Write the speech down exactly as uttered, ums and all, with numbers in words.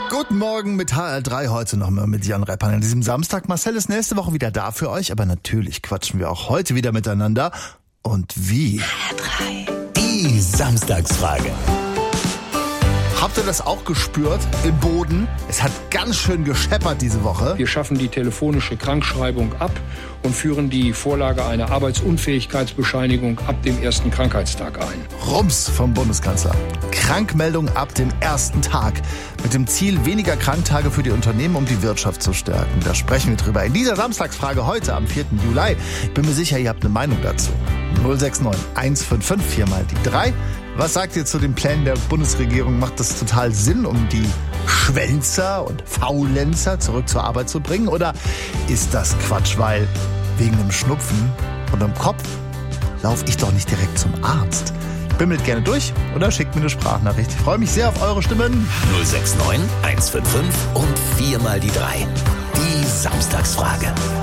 Guten Morgen mit H R drei, heute nochmal mit Jan Reppan an diesem Samstag. Marcel ist nächste Woche wieder da für euch, aber natürlich quatschen wir auch heute wieder miteinander. Und wie? H R drei. Die Samstagsfrage. Habt ihr das auch gespürt im Boden? Es hat ganz schön gescheppert diese Woche. Wir schaffen die telefonische Krankschreibung ab und führen die Vorlage einer Arbeitsunfähigkeitsbescheinigung ab dem ersten Krankheitstag ein. Rums vom Bundeskanzler. Krankmeldung ab dem ersten Tag. Mit dem Ziel, weniger Kranktage für die Unternehmen, um die Wirtschaft zu stärken. Da sprechen wir drüber in dieser Samstagsfrage heute am vierten Juli. Bin mir sicher, ihr habt eine Meinung dazu. null sechs neun eins fünf fünf vier mal die drei. Was sagt ihr zu den Plänen der Bundesregierung? Macht das total Sinn, um die Schwänzer und Faulenzer zurück zur Arbeit zu bringen? Oder ist das Quatsch, weil wegen dem Schnupfen und dem Kopf laufe ich doch nicht direkt zum Arzt? Bimmelt gerne durch oder schickt mir eine Sprachnachricht. Ich freue mich sehr auf eure Stimmen. null sechs neun eins fünf fünf und vier mal die drei. Die Samstagsfrage.